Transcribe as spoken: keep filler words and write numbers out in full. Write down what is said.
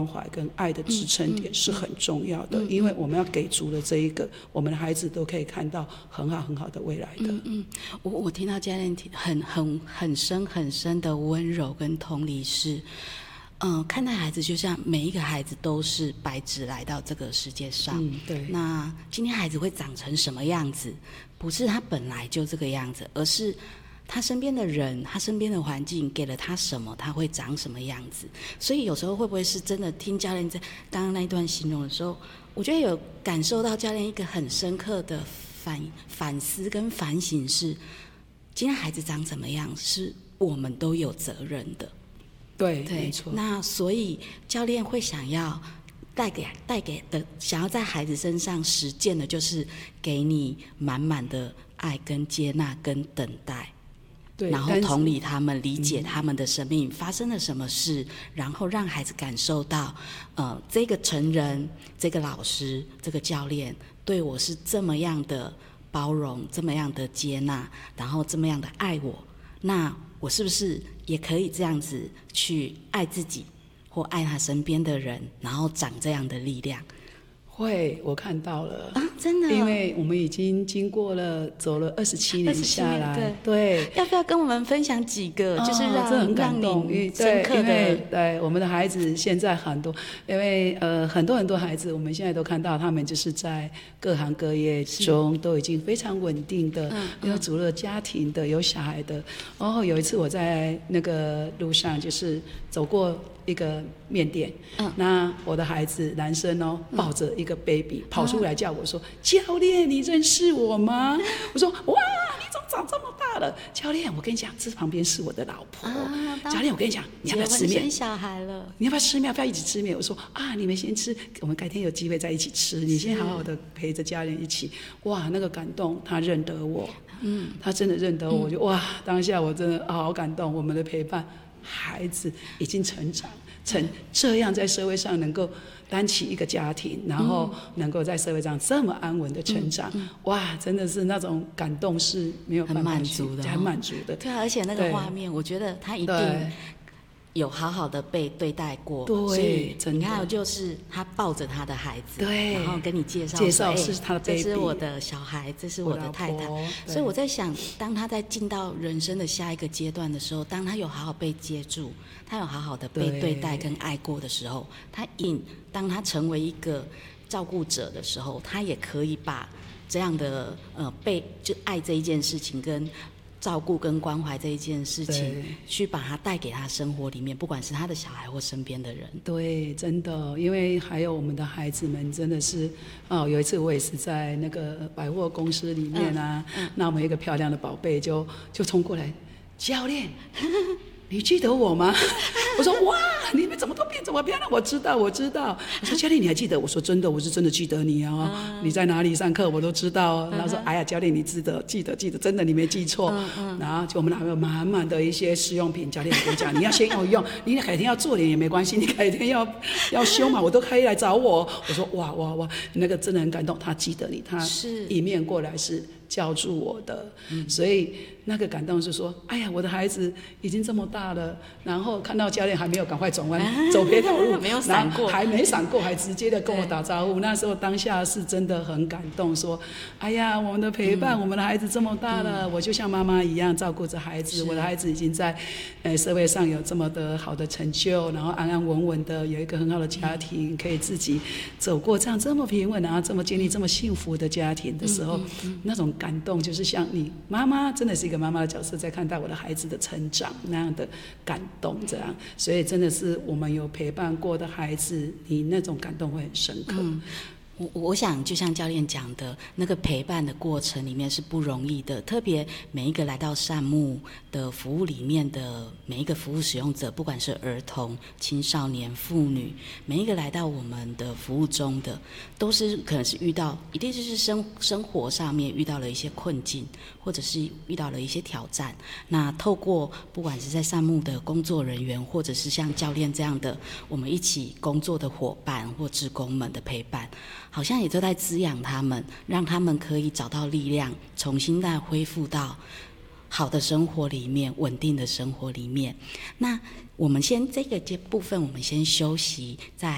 怀跟爱的支撑点是很重要的，嗯嗯、因为我们要给足了这一个，我们的孩子都可以看到很好很好的未来的。 嗯嗯，我我听到教练很很很深很深的温柔跟同理是。嗯，看待孩子就像每一个孩子都是白纸来到这个世界上。 嗯，对。 那今天孩子会长成什么样子，不是他本来就这个样子，而是他身边的人，他身边的环境给了他什么，他会长什么样子。所以有时候会不会是真的听教练在刚刚那一段形容的时候，我觉得有感受到教练一个很深刻的反反思跟反省是，今天孩子长怎么样，是我们都有责任的。 对， 对， 没错。 那所以教练会想要带给带给的，想要在孩子身上实践的，就是给你满满的爱、跟接纳、跟等待。 对， 然后同理他们，理解他们的生命发生了什么事，嗯、然后让孩子感受到，呃，这个成人、这个老师、这个教练对我是这么样的包容，这么样的接纳，然后这么样的爱我。那我是不是也可以这样子去爱自己或爱他身边的人，然后长这样的力量？ 会，我看到了啊，真的， 因为我们已经经过了走了二十七年下来， 对， 对， 要不要跟我们分享几个， 哦、 就是让这很感动， 让你深刻的， 因为对我们的孩子现在很多，因为呃很多很多孩子，我们现在都看到他们就是在各行各业中都已经非常稳定的， 嗯嗯、 有组了家庭的，有小孩的。然后有一次我在那个路上就是走过一个面店，嗯、那我的孩子男生哦抱着一个 baby、嗯、跑出来叫我说、嗯、教练你认识我吗？我说哇你怎么长这么大了？教练我跟你讲这旁边是我的老婆、啊、教练我跟你讲你要不要吃面？ 生小孩了你要不要吃面？要不要一起吃面？我说啊你们先吃，我们改天有机会再一起吃，你先好好的陪着家人一起。哇那个感动，他认得我，嗯，他真的认得我，我就哇当下我真的好感动，我们的陪伴孩子已经成长成这样，在社会上能够担起一个家庭，然后能够在社会上这么安稳的成长、嗯嗯、哇真的是那种感动是没有办法很满足的、哦、 很满足的。 对啊，而且那个画面我觉得他一定有好好的被对待过， 对，真的。 你看，就是他抱着他的孩子， 对， 然后跟你介绍， 介绍是他的 baby，、 欸、这是我的小孩，这是我的太太。所以我在想，当他在进到人生的下一个阶段的时候，当他有好好被接住，他有好好的被对待跟爱过的时候，他引当他成为一个照顾者的时候，他也可以把这样的呃被就爱这一件事情跟照顾跟关怀这一件事情，去把它带给他生活里面，不管是他的小孩或身边的人。 对，真的，因为还有我们的孩子们真的是，哦，有一次我也是在那个百货公司里面啊，嗯嗯、那我们一个漂亮的宝贝就就冲过来，教练。你记得我吗？我说哇，你们怎么都变这么漂亮？我知道，我知道。我说教练，你还记得？我说真的，我是真的记得你哦。嗯、你在哪里上课，我都知道哦。然后说，哎呀，教练，你记得，记得，记得，真的，你没记错。嗯嗯、然后就我们还有满满的一些试用品，教练我跟你讲，你要先要用，你改天要做脸也没关系，你改天要要修嘛，我都可以来找我。我说哇哇哇，那个真的很感动，他记得你，他迎面过来是叫住我的，嗯、所以那个感动是说，哎呀，我的孩子已经这么大了，然后看到教练还没有赶快转弯、啊、走别条路， 没有闪过， 还没闪过，还直接的跟我打招呼。那时候当下是真的很感动，说，哎呀，我们的陪伴，嗯、我们的孩子这么大了，嗯、我就像妈妈一样照顾着孩子，我的孩子已经在呃社会上有这么的好的成就，然后安安稳稳的有一个很好的家庭，嗯、可以自己走过这样这么平稳，然后这么建立这么幸福的家庭的时候，嗯嗯嗯、那种感动就是像你妈妈真的是一个妈妈的角色，在看待我的孩子的成长那样的感动，这样，所以真的是我们有陪伴过的孩子，你那种感动会很深刻。嗯我我想就像教练讲的，那个陪伴的过程里面是不容易的，特别每一个来到善牧的服务里面的每一个服务使用者，不管是儿童、青少年、妇女，每一个来到我们的服务中的，都是可能是遇到，一定就是生生活上面遇到了一些困境，或者是遇到了一些挑战。那透过不管是在善牧的工作人员，或者是像教练这样的我们一起工作的伙伴或志工们的陪伴，好像也都在滋养他们，让他们可以找到力量，重新再恢复到好的生活里面，稳定的生活里面。那我们先这个部分我们先休息，再